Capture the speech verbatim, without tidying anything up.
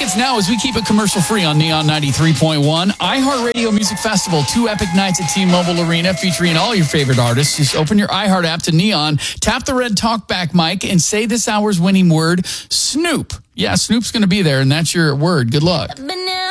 tickets now as we keep it commercial free on Neon ninety-three point one. iHeartRadio Music Festival, two epic nights at T-Mobile Arena featuring all your favorite artists. Just open your iHeart app to Neon, tap the red talkback mic, and say this hour's winning word, Snoop. Yeah, Snoop's going to be there, and that's your word. Good luck.